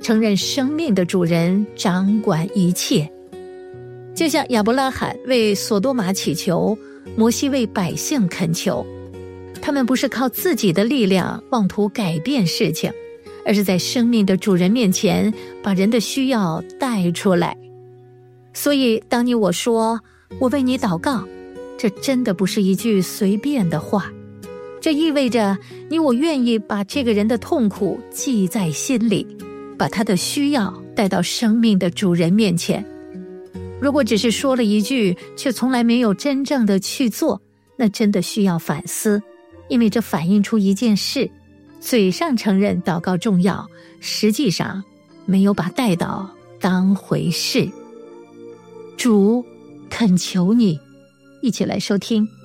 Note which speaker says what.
Speaker 1: 承认生命的主人掌管一切。就像亚伯拉罕为索多玛祈求，摩西为百姓恳求，他们不是靠自己的力量妄图改变事情，而是在生命的主人面前把人的需要带出来。所以当你我说我为你祷告，这真的不是一句随便的话，这意味着你我愿意把这个人的痛苦记在心里，把他的需要带到生命的主人面前。如果只是说了一句，却从来没有真正的去做，那真的需要反思，因为这反映出一件事：嘴上承认祷告重要，实际上没有把代祷当回事。主恳求你，一起来收听